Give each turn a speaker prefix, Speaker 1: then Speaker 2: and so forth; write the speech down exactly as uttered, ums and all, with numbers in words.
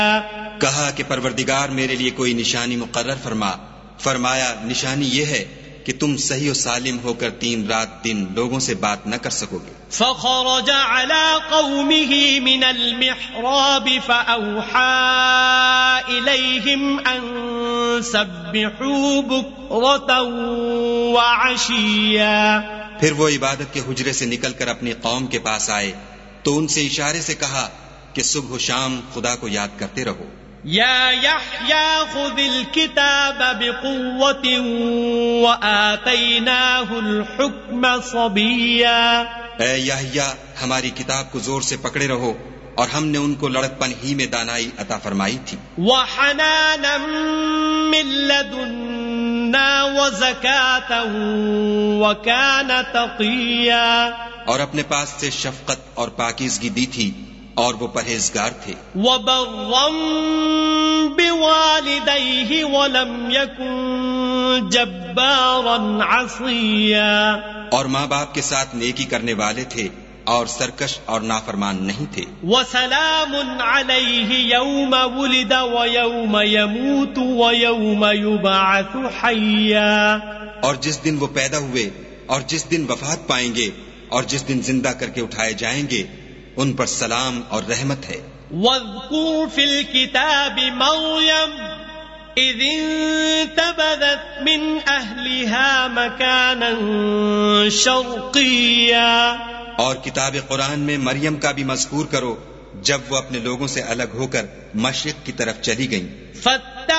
Speaker 1: کہا کہ پروردگار میرے لیے کوئی نشانی مقرر فرما. فرمایا نشانی یہ ہے کہ تم صحیح و سالم ہو کر تین رات دن لوگوں سے بات نہ کر سکو گے.
Speaker 2: فخرج على قومه من المحراب فأوحى إليهم أن سبحوا بكرة وعشيا.
Speaker 1: پھر وہ عبادت کے حجرے سے نکل کر اپنی قوم کے پاس آئے تو ان سے اشارے سے کہا کہ صبح و شام خدا کو یاد کرتے رہو.
Speaker 2: یا یحییٰ خذ الکتاب بقوة وآتیناہ الحکم صبیا.
Speaker 1: اے یحییٰ ہماری کتاب کو زور سے پکڑے رہو اور ہم نے ان کو لڑکپن ہی میں دانائی عطا فرمائی تھی.
Speaker 2: وحنانا من لدنا وزکاة وکان تقیا.
Speaker 1: اور اپنے پاس سے شفقت اور پاکیزگی دی تھی اور وہ پرہیزگار تھے.
Speaker 2: وبرا بوالدیہ ولم یکن جبارا عصیا.
Speaker 1: اور ماں باپ کے ساتھ نیکی کرنے والے تھے اور سرکش اور نافرمان نہیں تھے.
Speaker 2: وسلام علیہ یوم ولد ویوم یموت ویوم یبعث حیا.
Speaker 1: اور جس دن وہ پیدا ہوئے اور جس دن وفات پائیں گے اور جس دن زندہ کر کے اٹھائے جائیں گے ان پر سلام اور رحمت ہے.
Speaker 2: واذکر فی الکتاب مریم اذ انتبذت من اہلها مکانا شرقیا.
Speaker 1: اور کتاب قرآن میں مریم کا بھی مذکور کرو جب وہ اپنے لوگوں سے الگ ہو کر مشرق کی طرف چلی گئیں.